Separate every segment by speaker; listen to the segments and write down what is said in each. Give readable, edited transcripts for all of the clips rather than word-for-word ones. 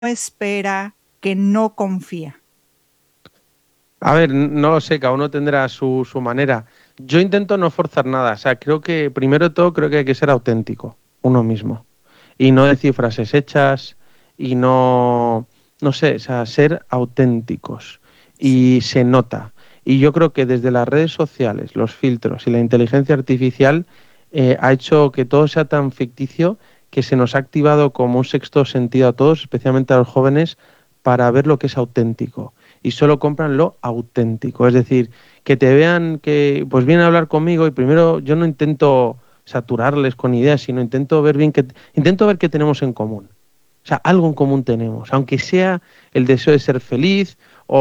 Speaker 1: espera, que no confía?
Speaker 2: A ver, no lo sé, cada uno tendrá su manera. Yo intento no forzar nada. O sea, creo que, primero de todo, creo que hay que ser auténtico, uno mismo. Y no decir frases hechas y no sé, o sea, ser auténticos.
Speaker 1: Sí.
Speaker 2: Y se nota. Y yo creo que desde las redes sociales, los filtros y la inteligencia artificial ha hecho que todo sea tan ficticio que se nos ha activado como un sexto sentido a todos, especialmente a los jóvenes, para ver lo que es auténtico y solo compran lo auténtico. Es decir, que te vean que pues vienen a hablar conmigo y primero yo no intento saturarles con ideas, sino intento ver qué tenemos en común. O sea, algo en común tenemos, aunque sea el deseo de ser feliz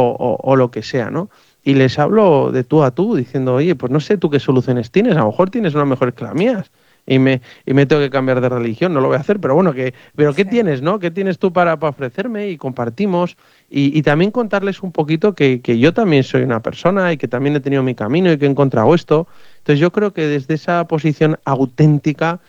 Speaker 2: o lo que sea, ¿no? Y les hablo de tú a tú, diciendo, oye, pues no sé tú qué soluciones tienes, a lo mejor tienes unas mejores que las mías. Y me tengo que cambiar de religión, no lo voy a hacer, pero bueno, pero ¿qué
Speaker 1: Sí.
Speaker 2: tienes, no? ¿Qué tienes tú para ofrecerme? Y compartimos. Y también contarles un poquito que yo también soy una persona y que también he tenido mi camino y que he encontrado esto. Entonces yo creo que desde esa posición auténtica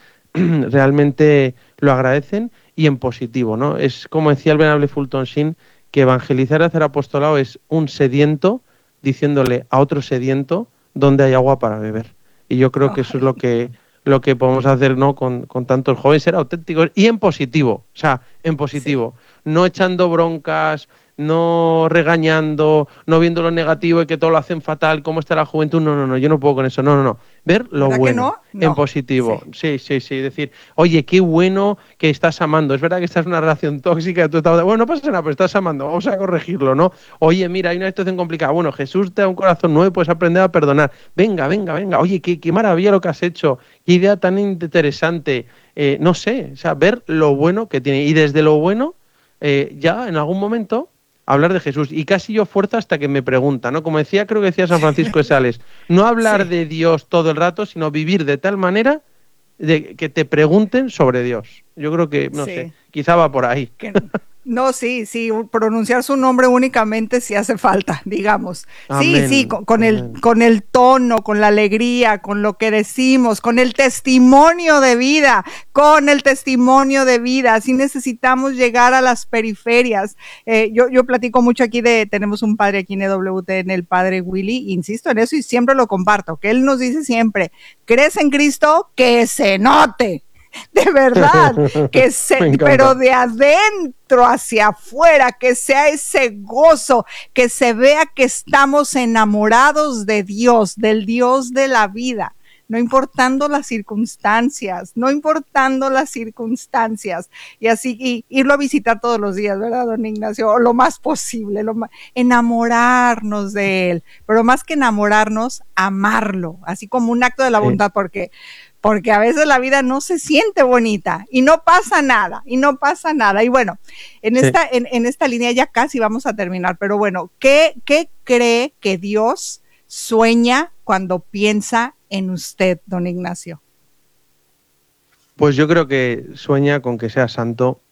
Speaker 2: realmente lo agradecen y en positivo, ¿no? Es como decía el venerable Fulton Sheen, que evangelizar y hacer apostolado es un sediento diciéndole a otro sediento dónde hay agua para beber. Y yo creo que eso es
Speaker 1: Ay,
Speaker 2: lo que podemos hacer, ¿no? Con tantos jóvenes, ser auténticos y en positivo, o sea, en
Speaker 1: sí.
Speaker 2: positivo, no echando broncas, no regañando, no viendo lo negativo y que todo lo hacen fatal, cómo está la juventud, no, yo no puedo con eso, no. Ver lo
Speaker 1: ¿Verdad que
Speaker 2: bueno,
Speaker 1: no?
Speaker 2: en
Speaker 1: No.
Speaker 2: positivo,
Speaker 1: Sí.
Speaker 2: sí, decir, oye, qué bueno que estás amando, es verdad que estás en una relación tóxica, bueno, no pasa nada, pero estás amando, vamos a corregirlo, ¿no? Oye, mira, hay una situación complicada, bueno, Jesús te da un corazón nuevo, puedes aprender a perdonar, venga, oye, qué maravilla lo que has hecho, qué idea tan interesante, no sé, o sea, ver lo bueno que tiene, y desde lo bueno, ya en algún momento hablar de Jesús. Y casi yo fuerzo hasta que me pregunta, ¿no? Como decía, creo que decía San Francisco de Sales, no hablar
Speaker 1: Sí.
Speaker 2: de Dios todo el rato, sino vivir de tal manera de que te pregunten sobre Dios. Yo creo que, no sé,
Speaker 1: Sí.
Speaker 2: quizá va por ahí.
Speaker 1: Que no, sí, pronunciar su nombre únicamente si hace falta, digamos. Sí,
Speaker 2: Amén,
Speaker 1: con
Speaker 2: amén.
Speaker 1: con el tono, con la alegría, con lo que decimos, con el testimonio de vida, con el testimonio de vida. Así necesitamos llegar a las periferias. Yo platico mucho aquí tenemos un padre aquí en EWT, en el padre Willy, insisto en eso y siempre lo comparto, que él nos dice siempre, ¿crees en Cristo? Que se note. De verdad,
Speaker 2: Me
Speaker 1: pero
Speaker 2: encanta.
Speaker 1: de adentro hacia afuera, que sea ese gozo, que se vea que estamos enamorados de Dios, del Dios de la vida, no importando las circunstancias, no importando las circunstancias, y así irlo a visitar todos los días, ¿verdad, don Ignacio? O lo más posible, enamorarnos de él, pero más que enamorarnos, amarlo, así como un acto de la
Speaker 2: Sí,
Speaker 1: voluntad, porque a veces la vida no se siente bonita y no pasa nada, y no pasa nada. Y bueno,
Speaker 2: sí.
Speaker 1: en esta línea ya casi vamos a terminar, pero bueno, ¿qué cree que Dios sueña cuando piensa en usted, don Ignacio?
Speaker 2: Pues yo creo que sueña con que sea santo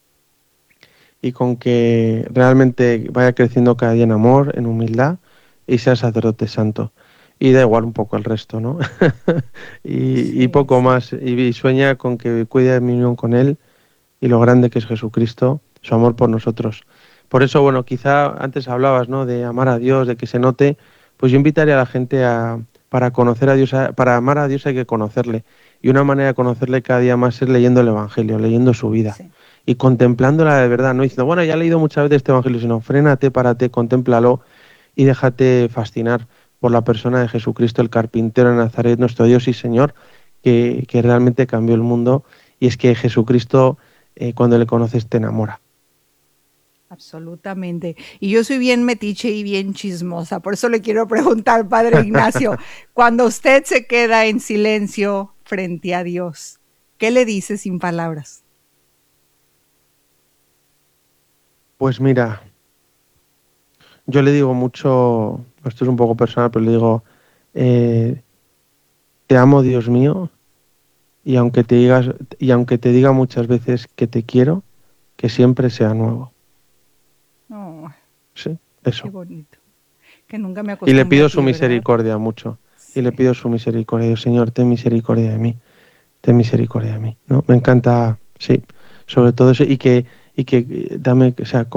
Speaker 2: y con que realmente vaya creciendo cada día en amor, en humildad y sea sacerdote santo. Y da igual un poco el resto, ¿no? y
Speaker 1: Sí,
Speaker 2: poco
Speaker 1: sí.
Speaker 2: más. Y sueña con que cuide de mi unión con Él y lo grande que es Jesucristo, su amor por nosotros. Por eso, bueno, quizá antes hablabas, ¿no? De amar a Dios, de que se note. Pues yo invitaría a la gente para conocer a Dios, para amar a Dios hay que conocerle. Y una manera de conocerle cada día más es leyendo el Evangelio, leyendo su vida
Speaker 1: Sí.
Speaker 2: y contemplándola de verdad, no diciendo, bueno, ya he leído muchas veces este Evangelio, sino frénate, párate, contémplalo y déjate fascinar por la persona de Jesucristo, el carpintero de Nazaret, nuestro Dios y Señor, que realmente cambió el mundo. Y es que Jesucristo, cuando le conoces, te enamora.
Speaker 1: Absolutamente. Y yo soy bien metiche y bien chismosa, por eso le quiero preguntar, padre Ignacio, cuando usted se queda en silencio frente a Dios, ¿qué le dice sin palabras?
Speaker 2: Pues mira, yo le digo mucho, esto es un poco personal, pero le digo, eh, te amo, Dios mío, y aunque te diga muchas veces que te quiero, que siempre sea nuevo.
Speaker 1: Oh,
Speaker 2: Sí,
Speaker 1: qué
Speaker 2: eso.
Speaker 1: bonito. Que nunca me
Speaker 2: Y le
Speaker 1: acostumbré
Speaker 2: pido su
Speaker 1: aquí, ¿verdad?
Speaker 2: misericordia mucho. Y le
Speaker 1: Sí.
Speaker 2: pido su misericordia. Digo, Señor, ten misericordia de mí. Ten misericordia de mí. ¿No? Me encanta, sí, sobre todo eso. y que dame, o sea,